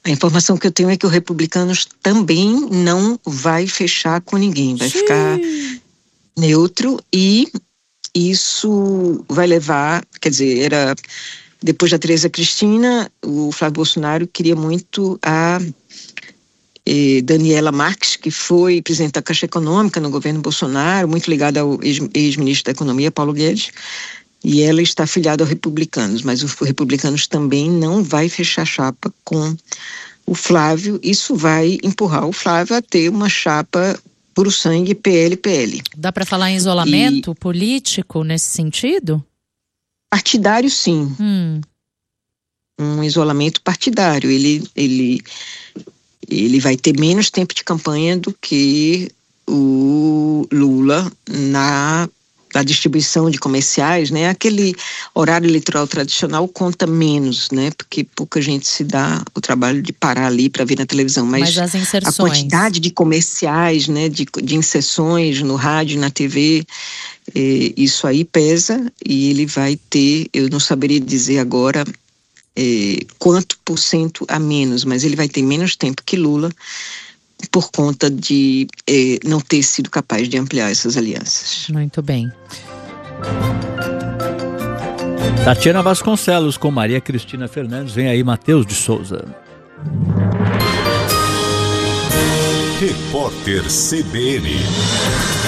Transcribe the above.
A informação que eu tenho é que o Republicanos também não vai fechar com ninguém, vai ficar neutro, e isso vai levar, quer dizer, depois da Tereza Cristina, o Flávio Bolsonaro queria muito a Daniela Marques, que foi presidente da Caixa Econômica no governo Bolsonaro, muito ligada ao ex-ministro da Economia, Paulo Guedes, e ela está afiliada aos Republicanos, mas os Republicanos também não vai fechar chapa com o Flávio. Isso vai empurrar o Flávio a ter uma chapa puro sangue PL-PL. Dá para falar em isolamento político nesse sentido? Partidário, sim. Um isolamento partidário. Ele vai ter menos tempo de campanha do que o Lula na distribuição de comerciais, né? Aquele horário eleitoral tradicional conta menos, né? Porque pouca gente se dá o trabalho de parar ali para ver na televisão. Mas as inserções, a quantidade de comerciais, né? De inserções no rádio, na TV, isso aí pesa, e ele vai ter, eu não saberia dizer agora quanto por cento a menos, mas ele vai ter menos tempo que Lula por conta de não ter sido capaz de ampliar essas alianças. Muito bem. Tatiana Vasconcelos com Maria Cristina Fernandes. Vem aí Matheus de Souza. Repórter CBN.